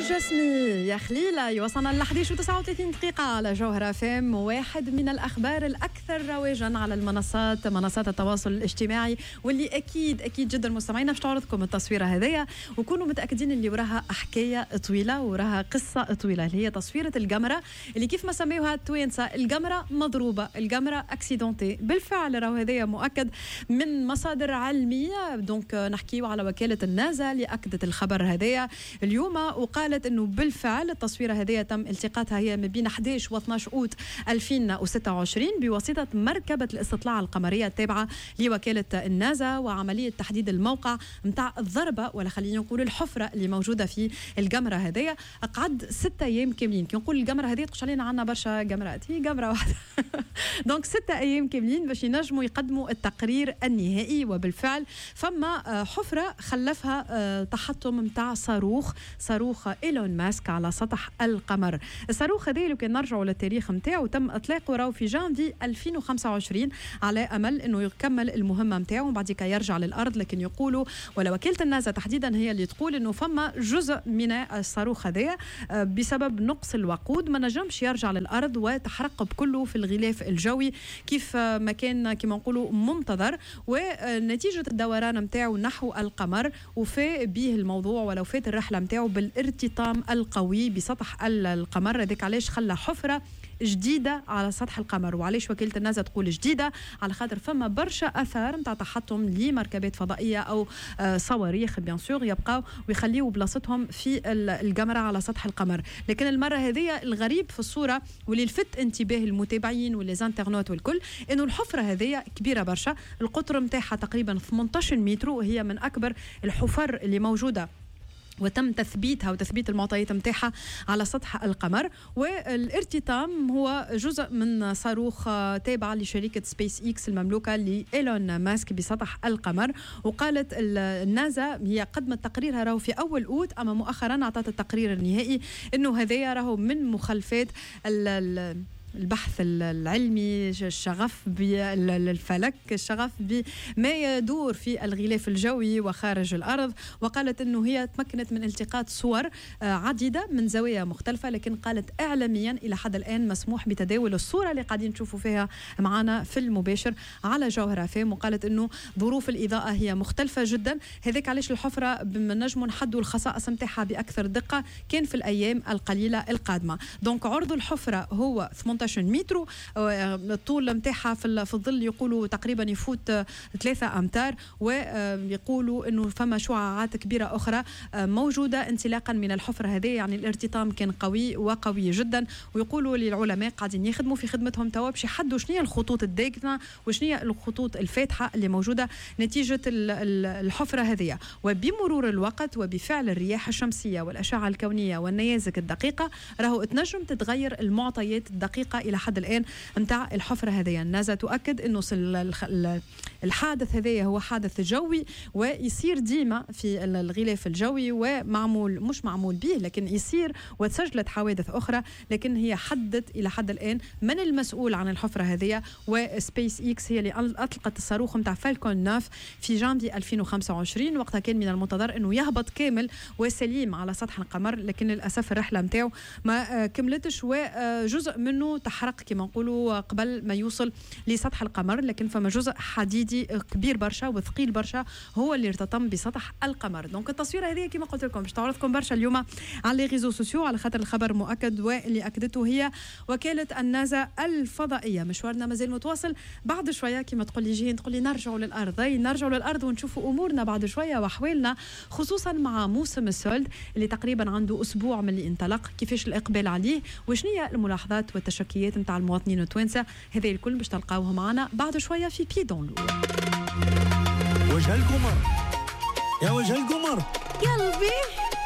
جسمي يا خليلة. وصلنا ل 11:39 دقيقة على جوهرة فام. واحد من الأخبار الأكثر رواجا على منصات التواصل الاجتماعي، واللي أكيد جدا مستمعينا باش تعرضكم التصويرة هذيا، وكونوا متأكدين اللي وراها حكاية طويلة، وراها قصة طويلة، اللي هي تصويرة القمرة اللي كيف ما سميوها التوانسة القمرة مضروبة، القمرة أكسيدونتي. بالفعل راهو هذايا مؤكد من مصادر علمية. دونك نحكيو على وكالة النازا اللي أكدت الخبر هذايا اليوم، وقالت انه بالفعل التصويره هذه تم التقاطها هي ما بين 11 و 12 اوت 2026 بواسطه مركبه الاستطلاع القمريه التابعه لوكاله النازا، وعمليه تحديد الموقع نتاع الضربه، ولا خلينا نقول الحفره اللي موجوده في القمره هذه قعد 6 ايام كاملين. كي نقول القمره هذه تقول علينا عندنا برشا قمرات، هي قمره واحده دونك 6 ايام كاملين باش ينجموا يقدموا التقرير النهائي. وبالفعل فما حفره خلفها تحطم نتاع صاروخ إيلون ماسك على سطح القمر. الصاروخ هذا لو كان نرجعوا للتاريخ نتاعو تم اطلاقه راهو في جانفي 2025 على امل انه يكمل المهمه نتاعو وبعديك يرجع للارض. لكن يقولوا ولا وكاله النازا تحديدا هي اللي تقول انه فما جزء من الصاروخ هذا بسبب نقص الوقود ما نجمش يرجع للارض وتحرق بكله في الغلاف الجوي كيف ما كان كما نقولوا منتظر. ونتيجه الدوران نتاعو نحو القمر وفاء به الموضوع ولو فات الرحله نتاعو بالارتطام القوي بسطح القمر. هذاك علاش خلى حفرة جديدة على سطح القمر. وعلاش وكالة النازا تقول جديدة؟ على خاطر فما برشا أثار نتاع تحطم لمركبات فضائية أو صواريخ بيان سور يبقاو ويخليوا بلاصتهم في القمرة على سطح القمر. لكن المرة هذه الغريب في الصورة واللي لفت انتباه المتابعين والليزانترنوت والكل إنه الحفرة هذه كبيرة برشا، القطر نتاعها تقريبا 18 متر، وهي من أكبر الحفر اللي موجودة وتم تثبيتها وتثبيت المعطيات متاعها على سطح القمر. والارتطام هو جزء من صاروخ تابع لشركة سبيس إكس المملوكة لإيلون ماسك بسطح القمر. وقالت النازا هي قدمت تقريرها راهو في أول أوت، أما مؤخرا أعطت التقرير النهائي أنه هذايا راهو من مخالفات البحث العلمي، الشغف بالفلك، الشغف بما يدور في الغلاف الجوي وخارج الأرض. وقالت أنه هي تمكنت من التقاط صور عديدة من زوايا مختلفة، لكن قالت إعلاميا إلى حد الآن مسموح بتداول الصورة اللي قاعدين نشوفوا فيها معنا في المباشر على جوهرة فام. وقالت أنه ظروف الإضاءة هي مختلفة جدا، هذاك علاش الحفرة بنجم نحدوا الخصائص متاعها بأكثر دقة كان في الأيام القليلة القادمة. دونك عرض الحفرة هو 18 متر، الطول متاعها في الظل يقولوا تقريبا يفوت 3 أمتار، ويقولوا انه فما شعاعات كبيره اخرى موجوده انطلاقا من الحفره هذه. يعني الارتطام كان قوي جدا، ويقولوا للعلماء قاعدين يخدموا في خدمتهم توا باش يحدوا شنو هي الخطوط الداكنه وشنو هي الخطوط الفاتحه اللي موجوده نتيجه الحفره هذه. وبمرور الوقت وبفعل الرياح الشمسيه والاشعه الكونيه والنيازك الدقيقه راهو تنجم تتغير المعطيات الدقيقه الى حد الان نتاع الحفره هذه. النازا تؤكد انه الحادث هذا هو حادث جوي ويصير ديما في الغلاف الجوي، ومعمول مش معمول به لكن يصير، وتسجلت حوادث اخرى. لكن هي حدت الى حد الان من المسؤول عن الحفره هذه، وسبيس إكس هي اللي اطلقت الصاروخ نتاع فالكون 9 في جانفي 2025. وقتها كان من المنتظر انه يهبط كامل وسليم على سطح القمر، لكن للاسف الرحله نتاعو ما كملتش، وجزء منه تحرق كما نقولوا قبل ما يوصل لسطح القمر. لكن فما جزء حديدي كبير برشا وثقيل برشا هو اللي ارتطم بسطح القمر. دونك التصويره هذه كما قلت لكم باش تعرضكم برشا اليوم على لي ريزو سوسيو، على خاطر الخبر مؤكد واللي اكدته هي وكاله النازا الفضائيه. مشوارنا مازال متواصل، بعد شويه كما تقول لي جايين تقول لي نرجعوا للارض ونشوفوا امورنا بعد شويه واحوالنا، خصوصا مع موسم السولد اللي تقريبا عنده اسبوع من اللي انطلق، كيفاش الاقبال عليه وشنو هي الملاحظات والتشكيات نتاع المواطنين التوانسه. هذه الكل باش تلقاوها معنا بعد شويه في بي دون لو. وجه القمر يا وجه القمر قلبي